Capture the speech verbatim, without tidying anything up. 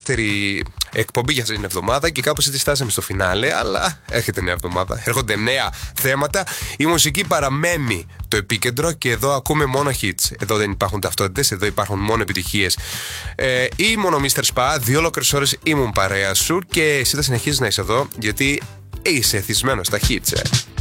δεύτερη εκπομπή για αυτή την εβδομάδα και κάπως έτσι φτάσαμε στο φινάλε. Αλλά έρχεται νέα εβδομάδα, έρχονται νέα θέματα. Η μουσική παραμένει το επίκεντρο και εδώ ακούμε μόνο hits. Εδώ δεν υπάρχουν ταυτότητες, εδώ υπάρχουν μόνο επιτυχίες. Ε, ήμουν ο μίστερ Spa, δύο ολόκληρες ώρες ήμουν παρέα σου και εσύ θα συνεχίσεις να είσαι εδώ γιατί είσαι εθισμένος στα hits. Ε.